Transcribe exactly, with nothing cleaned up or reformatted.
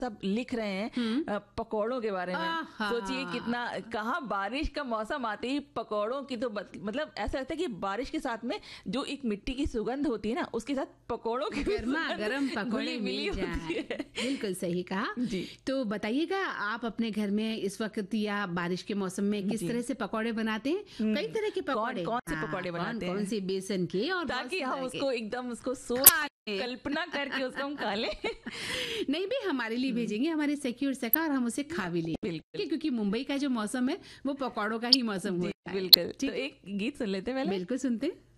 सब लिख रहे हैं अ, पकौड़ों के बारे में। सोचिए कितना, कहाँ बारिश का मौसम आते ही पकौड़ों की तो बत- मतलब ऐसा लगता है कि बारिश के साथ में जो एक मिट्टी की सुगंध होती है ना, उसके साथ पकौड़ों की भी गर्मा सुगंध गर्म पकौड़े घुली मिली मिल होती जाए। है। बिल्कुल सही कहा जी। तो बताइएगा, आप अपने घर में इस वक्त या बारिश के मौसम में किस जी। तरह से पकौड़े बनाते हैं? कई तरह के पकौड़े, कौन से हाँ, पकौड़े बनाते कौन हैं? कौन से बेसन के और बहुत ताकि सी हम तरह के। उसको एकदम उसको सोच खा ले। कल्पना करके उसको हम खा लें। नहीं भी हमारे लिए भेजेंगे, हमारे सखी और सखा, और हम उसे खा भी लेंगे, बिल्कुल क्योंकि मुंबई का जो मौसम है वो पकौड़ों का ही मौसम जी, होता है। बिल्कुल। ठीक तो है? एक गीत सुन लेते हैं पहले। बिल्कुल सुनते हैं।